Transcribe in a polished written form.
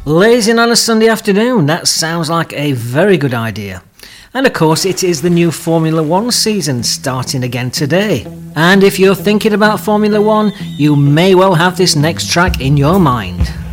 Lazing on a Sunday afternoon, that sounds like a very good idea. And of course it is the new Formula One season starting again today. And if you're thinking about Formula One, you may well have this next track in your mind.